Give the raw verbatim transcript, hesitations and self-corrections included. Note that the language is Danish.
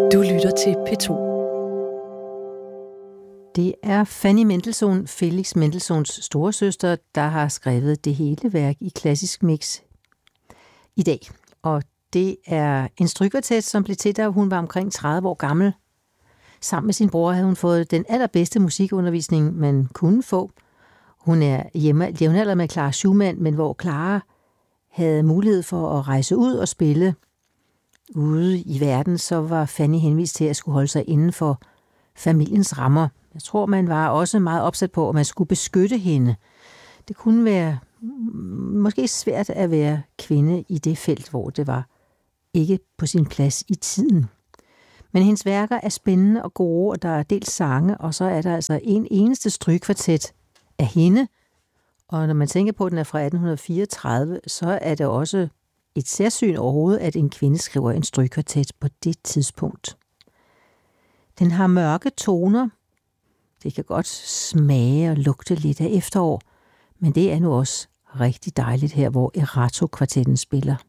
Du lytter til P to. Det er Fanny Mendelssohn, Felix Mendelssohns storesøster, der har skrevet det hele værk i klassisk mix i dag. Og det er en strygkvartet, som blev til, da hun var omkring tredive år gammel. Sammen med sin bror havde hun fået den allerbedste musikundervisning, man kunne få. Hun er hjemme, jævnaldrende med Clara Schumann, men hvor Clara havde mulighed for at rejse ud og spille ude i verden, så var Fanny henvist til at skulle holde sig inden for familiens rammer. Jeg tror, man var også meget opsat på, at man skulle beskytte hende. Det kunne være måske svært at være kvinde i det felt, hvor det var ikke på sin plads i tiden. Men hendes værker er spændende og gode, og der er dels sange, og så er der altså en eneste strygkvartet af hende. Og når man tænker på, at den er fra atten fireogtredive, så er det også et særsyn overhovedet, at en kvinde skriver en strygkvartet på det tidspunkt. Den har mørke toner. Det kan godt smage og lugte lidt af efterår, men det er nu også rigtig dejligt her, hvor Erato-kvartetten spiller.